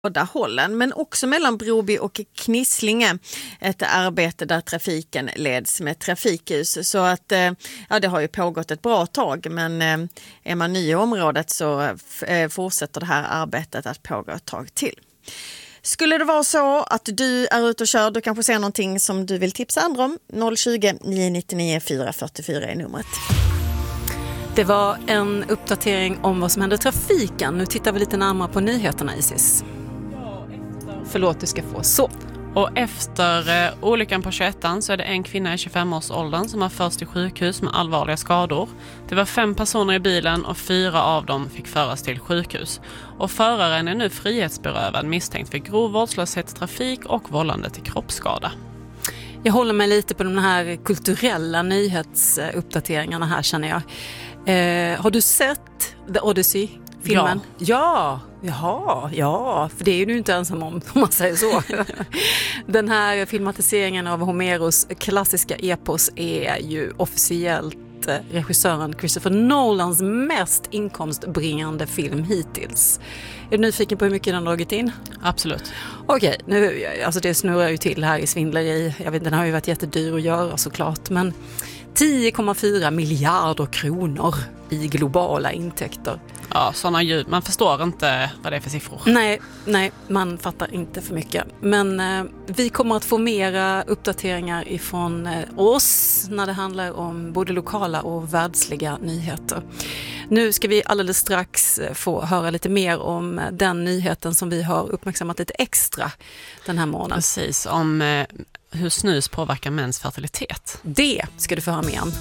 båda hållen, men också mellan Broby och Knislinge, ett arbete där trafiken leds med trafikljus. Så att det har ju pågått ett bra tag, men är man ny i området så fortsätter det här arbetet att pågå ett tag till. Skulle det vara så att du är ute och kör, du kanske ser någonting som du vill tipsa andra om, 020 999 444 är numret. Det var en uppdatering om vad som händer i trafiken. Nu tittar vi lite närmare på nyheterna, Isis. Förlåt, du ska få så. Och efter olyckan på 21an så är det en kvinna i 25-årsåldern som har förts till sjukhus med allvarliga skador. Det var 5 personer i bilen och 4 av dem fick föras till sjukhus. Och föraren är nu frihetsberövad misstänkt för grov vårdslöshet i trafik och vållande till kroppsskada. Jag håller mig lite på de här kulturella nyhetsuppdateringarna här, känner jag. Har du sett The Odyssey-filmen? Ja, för det är ju inte ensam om man säger så. Den här filmatiseringen av Homeros klassiska epos är ju officiellt regissören Christopher Nolans mest inkomstbringande film hittills. Är du nyfiken på hur mycket den har dragit in? Absolut. Okej, nu, alltså det snurrar ju till här i svindleri. Jag vet, den har ju varit jättedyr att göra såklart, men 10,4 miljarder kronor i globala intäkter. Ja, sådana ljud. Man förstår inte vad det är för siffror. Nej, man fattar inte för mycket. Men vi kommer att få mera uppdateringar ifrån oss när det handlar om både lokala och världsliga nyheter. Nu ska vi alldeles strax få höra lite mer om den nyheten som vi har uppmärksammat lite extra den här månaden. Precis, om hur snus påverkar mäns fertilitet. Det ska du få höra mer om.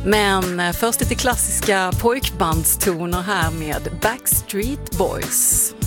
Men först lite klassiska pojkbandstoner här med Backstreet Boys.